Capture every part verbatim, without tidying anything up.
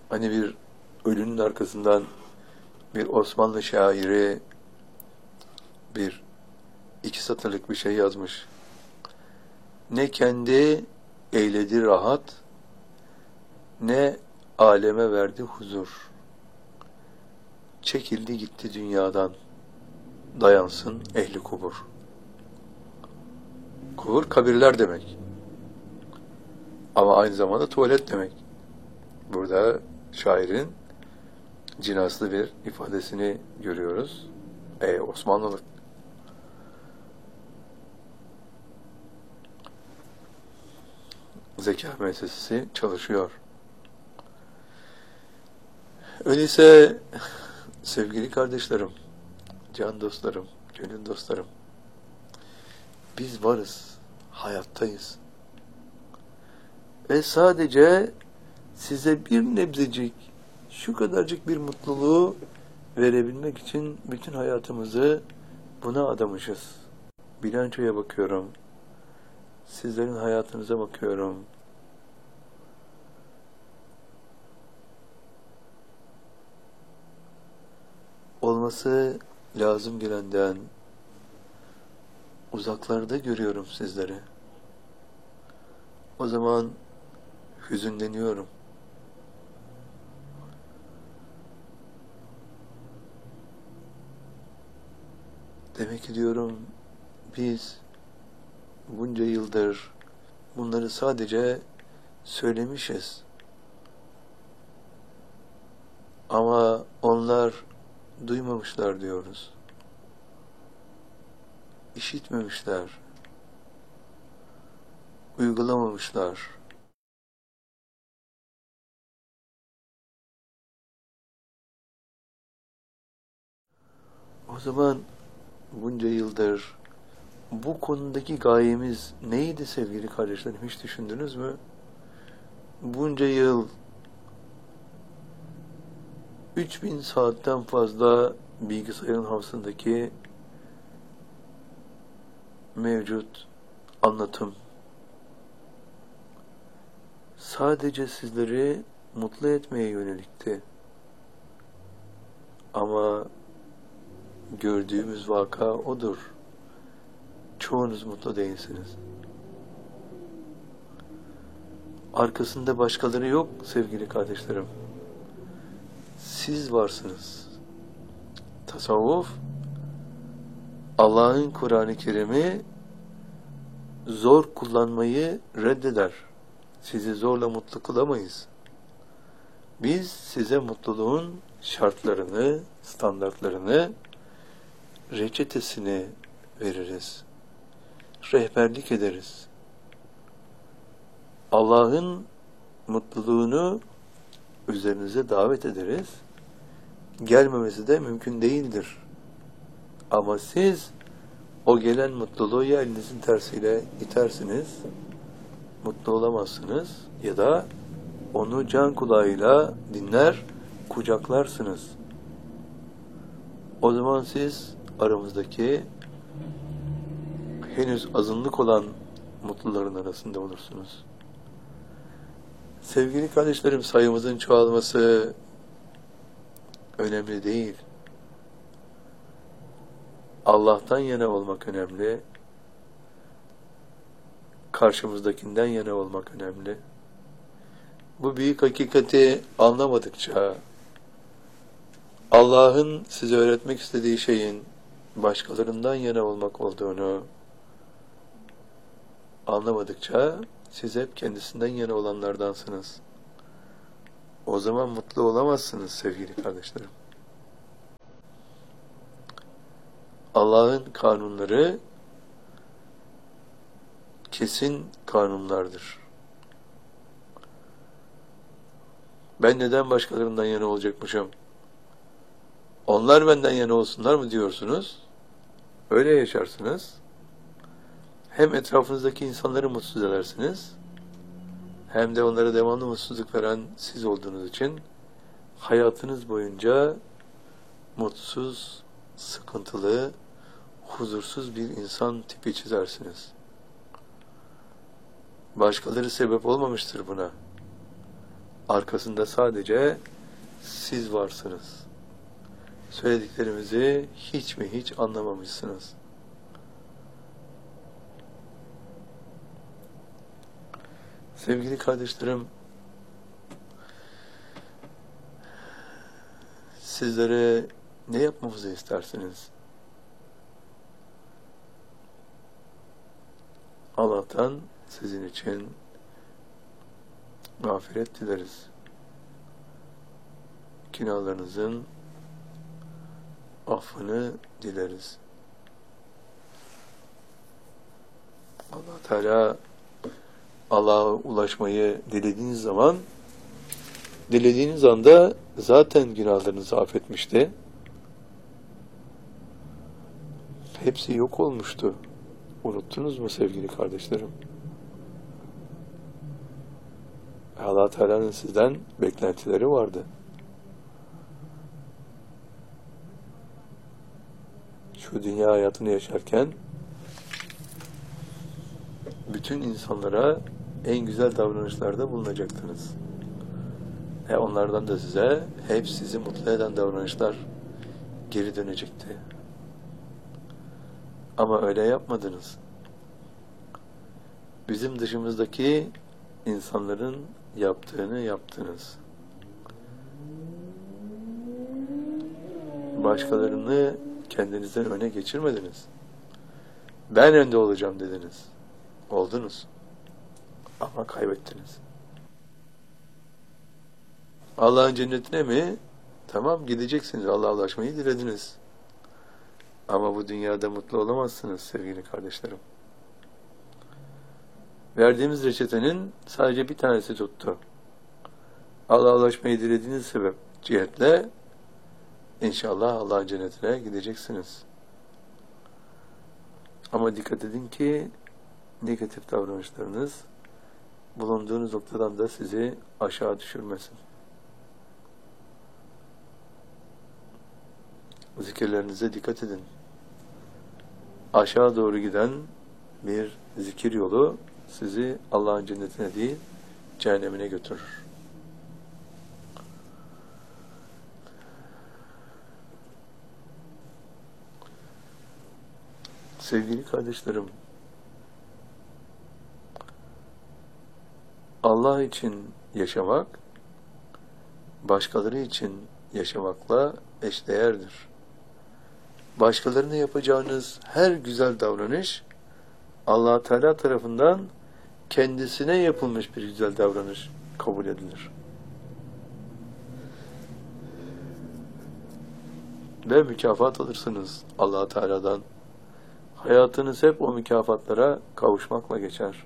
Hani bir ölünün arkasından bir Osmanlı şairi bir iki satırlık bir şey yazmış. Ne kendi eyledi rahat, ne aleme verdi huzur. Çekildi gitti dünyadan, dayansın ehli kubur. Kubur kabirler demek. Ama aynı zamanda tuvalet demek. Burada şairin cinaslı bir ifadesini görüyoruz. E Osmanlılık. Zeka müessesesi çalışıyor. Öyleyse sevgili kardeşlerim, can dostlarım, gönül dostlarım, biz varız, hayattayız. Ve sadece size bir nebzecik, şu kadarcık bir mutluluğu verebilmek için bütün hayatımızı buna adamışız. Bilançoya bakıyorum, sizlerin hayatınıza bakıyorum. Olması lazım gelenden uzaklarda görüyorum sizleri. O zaman hüzünleniyorum. Demek ki diyorum, biz bunca yıldır bunları sadece söylemişiz. Ama onlar duymamışlar diyoruz. İşitmemişler. Uygulamamışlar. O zaman bunca yıldır bu konudaki gayemiz neydi sevgili kardeşlerim, hiç düşündünüz mü? Bunca yıl üç bin saatten fazla bilgisayarın hafızasındaki mevcut anlatım sadece sizleri mutlu etmeye yönelikti. Ama gördüğümüz vaka odur. Çoğunuz mutlu değilsiniz. Arkasında başkaları yok sevgili kardeşlerim. Siz varsınız. Tasavvuf, Allah'ın Kur'an-ı Kerim'i zor kullanmayı reddeder. Sizi zorla mutlu kılamayız. Biz size mutluluğun şartlarını, standartlarını, reçetesini veririz. Rehberlik ederiz. Allah'ın mutluluğunu üzerinize davet ederiz. Gelmemesi de mümkün değildir. Ama siz o gelen mutluluğu ya elinizin tersiyle itersiniz, mutlu olamazsınız, ya da onu can kulağıyla dinler, kucaklarsınız. O zaman siz aramızdaki henüz azınlık olan mutluların arasında olursunuz. Sevgili kardeşlerim, sayımızın çoğalması önemli değil. Allah'tan yana olmak önemli. Karşımızdakinden yana olmak önemli. Bu büyük hakikati anlamadıkça, Allah'ın size öğretmek istediği şeyin başkalarından yana olmak olduğunu anlamadıkça, siz hep kendisinden yana olanlardansınız. O zaman mutlu olamazsınız sevgili kardeşlerim. Allah'ın kanunları kesin kanunlardır. Ben neden başkalarından yana olacakmışım? Onlar benden yana olsunlar mı diyorsunuz? Öyle yaşarsınız. Hem etrafınızdaki insanları mutsuz edersiniz, hem de onlara devamlı mutsuzluk veren siz olduğunuz için hayatınız boyunca mutsuz, sıkıntılı, huzursuz bir insan tipi çizersiniz. Başkaları sebep olmamıştır buna. arkasında sadece siz varsınız. Söylediklerimizi hiç mi hiç anlamamışsınız. Sevgili kardeşlerim, sizlere ne yapmamızı istersiniz? Allah'tan sizin için mağfiret dileriz. Günahlarınızın affını dileriz. Allah Teala Allah'a ulaşmayı dilediğiniz zaman, dilediğiniz anda zaten günahlarınızı affetmişti. Hepsi yok olmuştu. Unuttunuz mu sevgili kardeşlerim? Allah Teala'nın sizden beklentileri vardı. Şu dünya hayatını yaşarken bütün insanlara en güzel davranışlarda bulunacaktınız. E onlardan da size hep sizi mutlu eden davranışlar geri dönecekti. Ama öyle yapmadınız. Bizim dışımızdaki insanların yaptığını yaptınız. Başkalarını kendinizden öne geçirmediniz. Ben önde olacağım dediniz. Oldunuz. Ama kaybettiniz. Allah'ın cennetine mi? Tamam, gideceksiniz. Allah'a ulaşmayı dilediniz. Ama bu dünyada mutlu olamazsınız sevgili kardeşlerim. Verdiğimiz reçetenin sadece bir tanesi tuttu. Allah'a ulaşmayı dilediğiniz sebep cihetle İnşallah Allah'ın cennetine gideceksiniz. Ama dikkat edin ki negatif davranışlarınız bulunduğunuz noktadan da sizi aşağı düşürmesin. Zikirlerinize dikkat edin. Aşağı doğru giden bir zikir yolu sizi Allah'ın cennetine değil, cehennemine götürür. Sevgili kardeşlerim, Allah için yaşamak, başkaları için yaşamakla eşdeğerdir. Başkalarına yapacağınız her güzel davranış, Allah Teala tarafından kendisine yapılmış bir güzel davranış kabul edilir. Ve mükafat alırsınız Allah Teala'dan. Hayatınız hep o mükafatlara kavuşmakla geçer.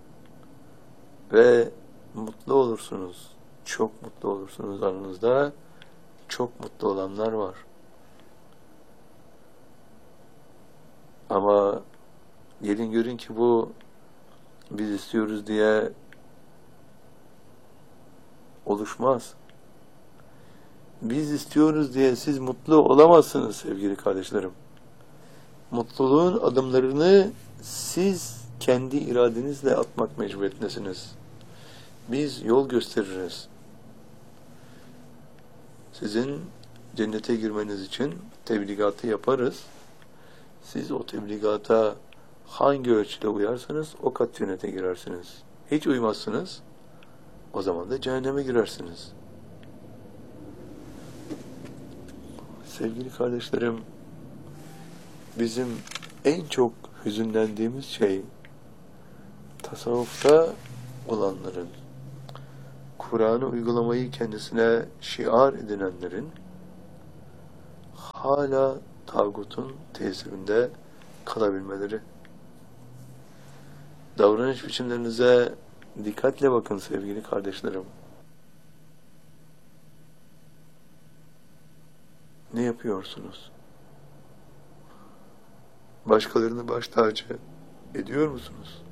Ve mutlu olursunuz. Çok mutlu olursunuz. Aranızda çok mutlu olanlar var. Ama gelin görün ki bu biz istiyoruz diye oluşmaz. Biz istiyoruz diye siz mutlu olamazsınız sevgili kardeşlerim. Mutluluğun adımlarını siz kendi iradenizle atmak mecburiyetindesiniz. Biz yol gösteririz. Sizin cennete girmeniz için tebligatı yaparız. Siz o tebligata hangi ölçüde uyarsanız o kat cennete girersiniz. Hiç uymazsınız, o zaman da cehenneme girersiniz. Sevgili kardeşlerim, bizim en çok hüzünlendiğimiz şey tasavvufta olanların, Kur'an'ı uygulamayı kendisine şiar edinenlerin hala tağutun tesirinde kalabilmeleri. Davranış biçimlerinize dikkatle bakın sevgili kardeşlerim. Ne yapıyorsunuz? Başkalarını baş tacı ediyor musunuz?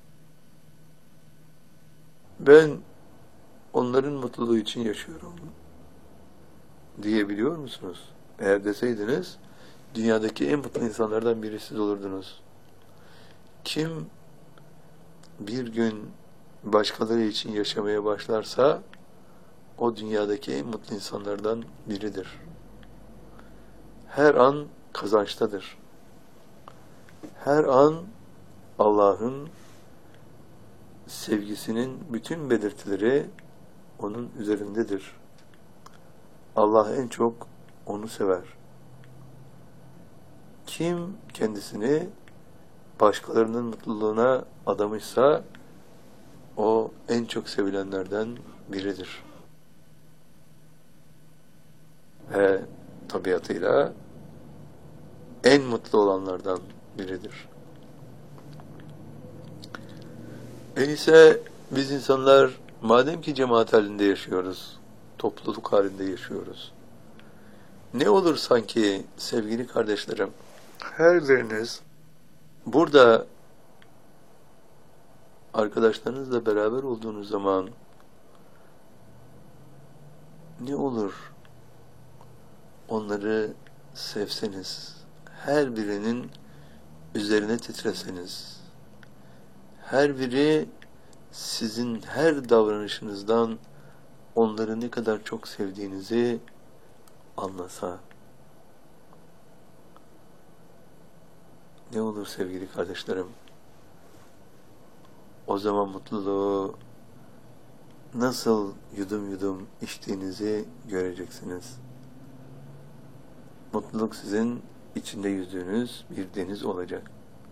Ben onların mutluluğu için yaşıyorum diyebiliyor musunuz? Eğer deseydiniz, dünyadaki en mutlu insanlardan biri siz olurdunuz. Kim bir gün başkaları için yaşamaya başlarsa, o dünyadaki en mutlu insanlardan biridir. Her an kazançtadır. Her an Allah'ın sevgisinin bütün belirtileri onun üzerindedir. Allah en çok onu sever. Kim kendisini başkalarının mutluluğuna adamışsa o en çok sevilenlerden biridir. Ve tabiatıyla en mutlu olanlardan biridir. Öyleyse biz insanlar madem ki cemaat halinde yaşıyoruz, topluluk halinde yaşıyoruz, ne olur sanki sevgili kardeşlerim, her biriniz burada arkadaşlarınızla beraber olduğunuz zaman ne olur onları sevseniz, her birinin üzerine titreseniz, her biri sizin her davranışınızdan onları ne kadar çok sevdiğinizi anlasa. Ne olur sevgili kardeşlerim? O zaman mutluluğu nasıl yudum yudum içtiğinizi göreceksiniz. Mutluluk sizin içinde yüzdüğünüz bir deniz olacak.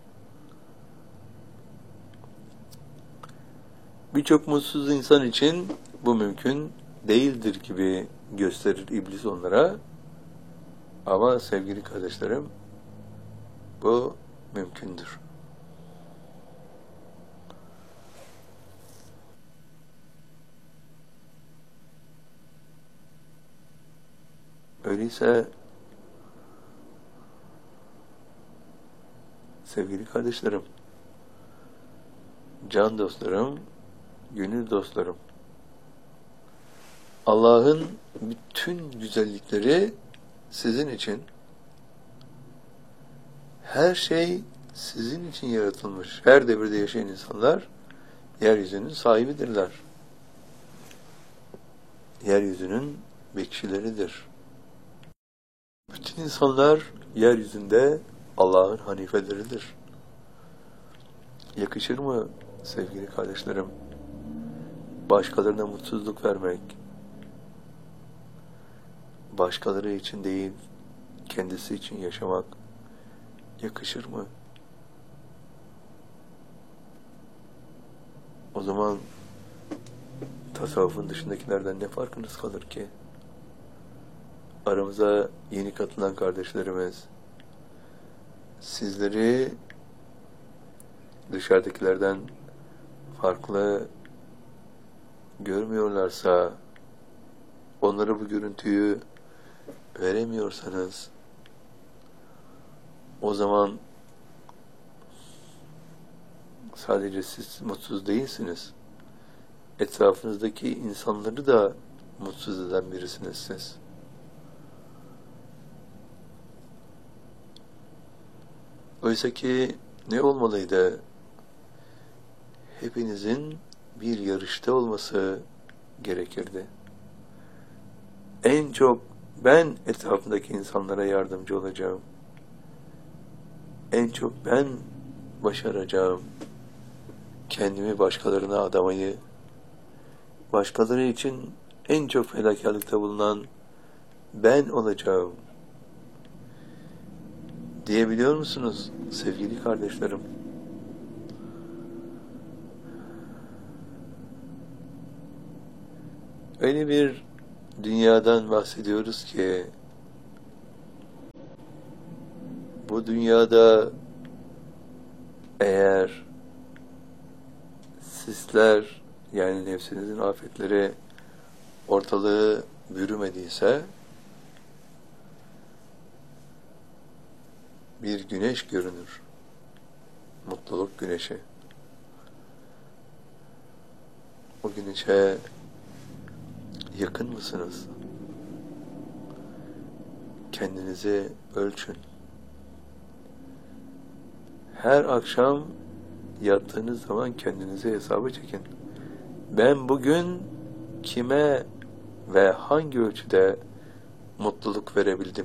Birçok mutsuz insan için bu mümkün değildir gibi gösterir iblis onlara. Ama sevgili kardeşlerim, bu mümkündür. Öyleyse sevgili kardeşlerim, can dostlarım, gönül dostlarım, Allah'ın bütün güzellikleri sizin için, her şey sizin için yaratılmış. Her devirde yaşayan insanlar yeryüzünün sahibidirler. Yeryüzünün bekçileridir. Bütün insanlar yeryüzünde Allah'ın hanifeleridir. Yakışır mı sevgili kardeşlerim? Başkalarına mutsuzluk vermek, başkaları için değil, kendisi için yaşamak yakışır mı? O zaman tasavvufun dışındakilerden ne farkınız kalır ki? Aramıza yeni katılan kardeşlerimiz, sizleri dışarıdakilerden farklı görmüyorlarsa, onlara bu görüntüyü veremiyorsanız, o zaman sadece siz mutsuz değilsiniz. Etrafınızdaki insanları da mutsuz eden birisiniz siz. Oysa ki ne olmalıydı? Hepinizin bir yarışta olması gerekirdi. En çok ben etrafındaki insanlara yardımcı olacağım. En çok ben başaracağım. Kendimi başkalarına adamayı, başkaları için en çok fedakarlıkta bulunan ben olacağım. Diyebiliyor musunuz sevgili kardeşlerim? Öyle bir dünyadan bahsediyoruz ki bu dünyada eğer sizler, yani nefsinizin afetleri ortalığı bürümediyse bir güneş görünür. Mutluluk güneşi. O güneşe yakın mısınız? Kendinizi ölçün. Her akşam yattığınız zaman kendinize hesabı çekin. Ben bugün kime ve hangi ölçüde mutluluk verebildim?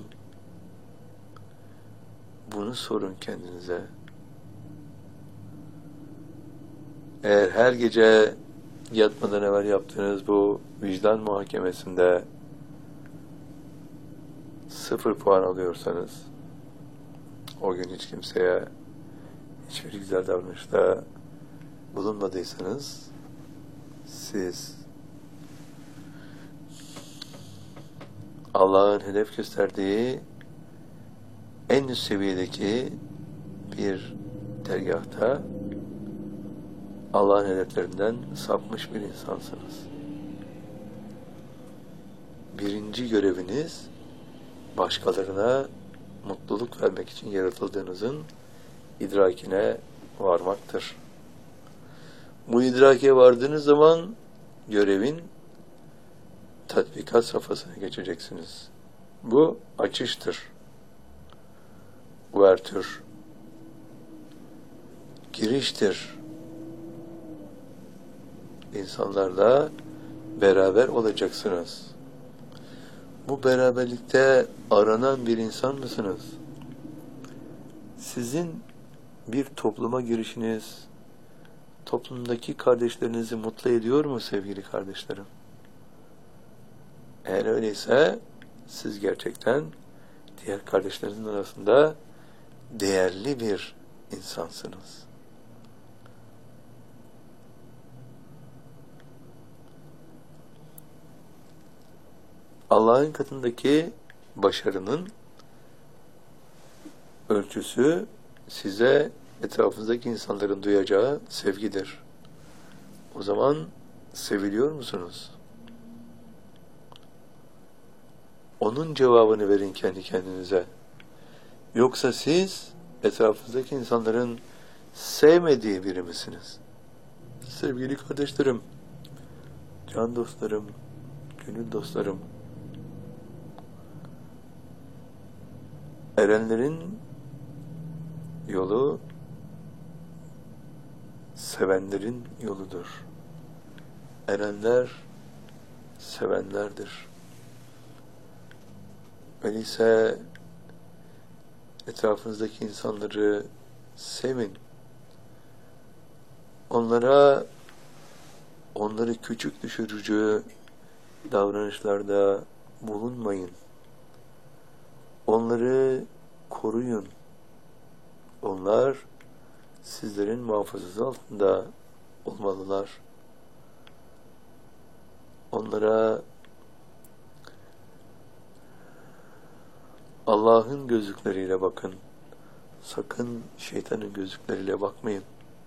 Bunu sorun kendinize. Eğer her gece yatmadan evvel yaptığınız bu vicdan muhakemesinde sıfır puan alıyorsanız, o gün hiç kimseye hiçbir güzel davranışta bulunmadıysanız, siz Allah'ın hedef gösterdiği en üst seviyedeki bir dergâhta Allah'ın hedeflerinden sapmış bir insansınız. Birinci göreviniz, başkalarına mutluluk vermek için yaratıldığınızın idrakine varmaktır. Bu idrake vardığınız zaman görevin tatbikat safhasına geçeceksiniz. Bu açıştır. Uvertür. Giriştir. İnsanlarla beraber olacaksınız. Bu beraberlikte aranan bir insan mısınız? Sizin bir topluma girişiniz, toplumdaki kardeşlerinizi mutlu ediyor mu sevgili kardeşlerim? Eğer öyleyse, siz gerçekten diğer kardeşlerinizin arasında değerli bir insansınız. Allah'ın katındaki başarının ölçüsü size etrafınızdaki insanların duyacağı sevgidir. O zaman seviliyor musunuz? Onun cevabını verin kendi kendinize. Yoksa siz etrafınızdaki insanların sevmediği biri misiniz? Sevgili kardeşlerim, can dostlarım, gönül dostlarım, erenlerin yolu sevenlerin yoludur. Erenler sevenlerdir. Öyleyse etrafınızdaki insanları sevin. Onlara onları küçük düşürücü davranışlarda bulunmayın. Onları koruyun. Onlar sizlerin muhafazası altında olmalılar. Onlara Allah'ın gözlükleriyle bakın. Sakın şeytanın gözlükleriyle bakmayın.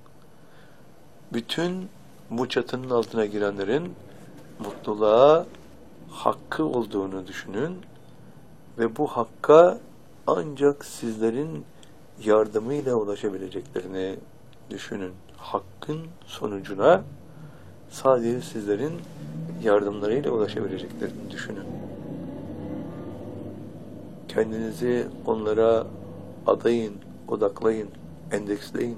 Bütün bu çatının altına girenlerin mutluluğa hakkı olduğunu düşünün ve bu hakka ancak sizlerin yardımıyla ulaşabileceklerini düşünün. Hakkın sonucuna sadece sizlerin yardımlarıyla ulaşabileceklerini düşünün. Kendinizi onlara adayın, odaklayın, endeksleyin.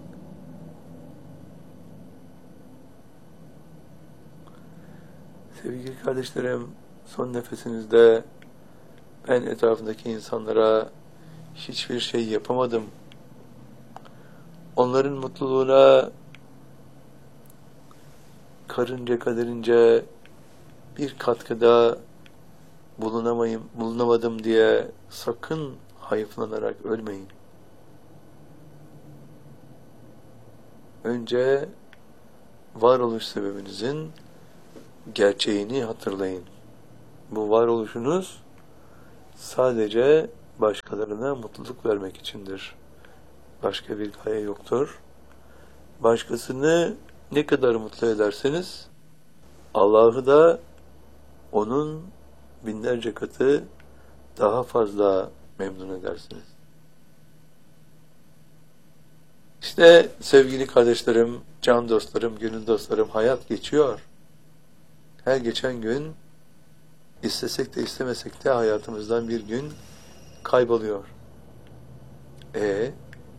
Sevgili kardeşlerim, son nefesinizde ben etrafındaki insanlara hiçbir şey yapamadım. Onların mutluluğuna karınca kaderince bir katkıda bulunamayım, bulunamadım diye sakın hayıflanarak ölmeyin. Önce varoluş sebebinizin gerçeğini hatırlayın. Bu varoluşunuz sadece başkalarına mutluluk vermek içindir. Başka bir gaye yoktur. Başkasını ne kadar mutlu ederseniz Allah'ı da onun binlerce katı daha fazla memnun edersiniz. İşte sevgili kardeşlerim, can dostlarım, gönül dostlarım, hayat geçiyor. Her geçen gün istesek de istemesek de hayatımızdan bir gün kayboluyor. E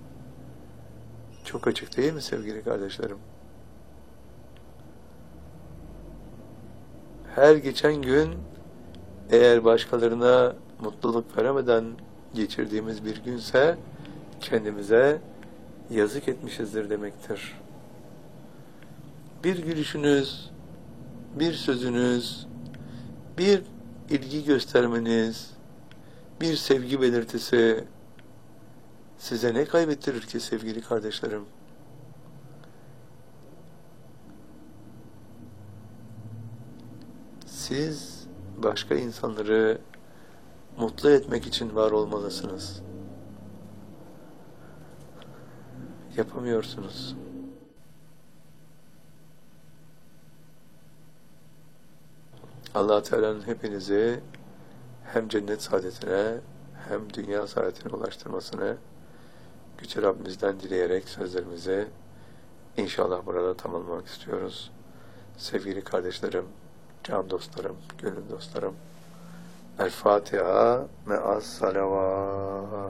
çok açık değil mi sevgili kardeşlerim? her geçen gün eğer başkalarına mutluluk veremeden geçirdiğimiz bir günse kendimize yazık etmişizdir demektir. Bir gülüşünüz, bir sözünüz, bir ilgi göstermeniz, bir sevgi belirtisi size ne kaybettirir ki sevgili kardeşlerim? Siz başka insanları mutlu etmek için var olmalısınız. Yapamıyorsunuz. Allah Teala'nın hepinizi hem cennet saadetine hem dünya saadetine ulaştırmasını Yüce Rabbimizden dileyerek sözlerimizi inşallah burada tamamlamak istiyoruz. Sevgili kardeşlerim, can dostlarım, gönül dostlarım, El Fatiha me'as salavat.